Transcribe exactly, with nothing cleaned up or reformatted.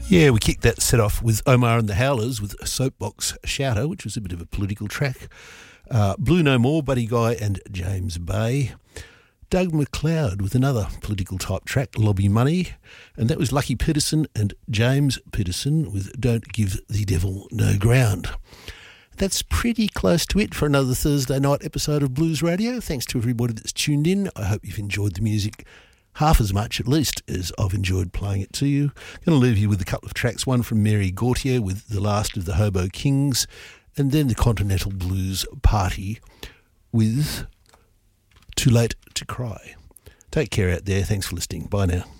Yeah, we kicked that set off with Omar and the Howlers with Soapbox Shouter, which was a bit of a political track. Uh, Blue No More, Buddy Guy and James Bay. Doug McLeod with another political type track, Lobby Money. And that was Lucky Peterson and James Peterson with Don't Give the Devil No Ground. That's pretty close to it for another Thursday night episode of Blues Radio. Thanks to everybody that's tuned in. I hope you've enjoyed the music half as much, at least, as I've enjoyed playing it to you. Going to leave you with a couple of tracks, one from Mary Gauthier with The Last of the Hobo Kings, and then the Continental Blues Party with Too Late to Cry. Take care out there. Thanks for listening. Bye now.